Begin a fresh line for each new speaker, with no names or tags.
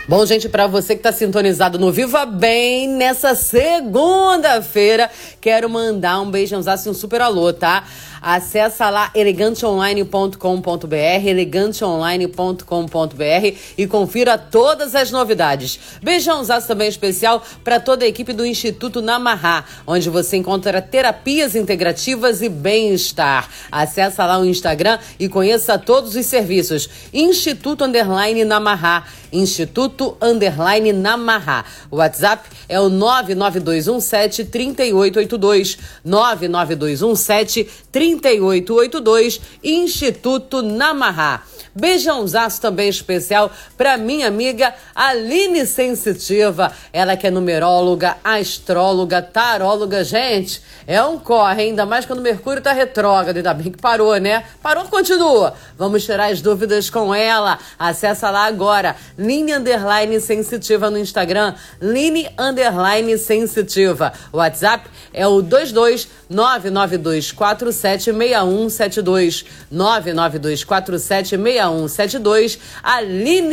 Bom, gente, para você que está sintonizado no Viva Bem, nessa segunda-feira, quero mandar um beijãozaço e um super alô, tá? Acessa lá eleganteonline.com.br, eleganteonline.com.br e confira todas as novidades. Beijãozaço também especial para toda a equipe do Instituto Namarrá, onde você encontra terapias integrativas e bem-estar. Acessa lá o Instagram e conheça todos os serviços. Instituto_Namarrá. Instituto_Namarrá. O WhatsApp é o 99217-3882. 99217-3882. Instituto Namarrá. Beijãozaço também especial para minha amiga Aline Sensitiva. Ela que é numeróloga, astróloga, taróloga. Gente, é um corre, ainda mais quando o Mercúrio tá retrógrado. Ainda bem que parou, né? Parou, continua. Vamos tirar as dúvidas com ela. Acessa lá agora. Line_Sensitiva no Instagram. Line_Sensitiva. O WhatsApp é o 22-992476172. 992476172. Aline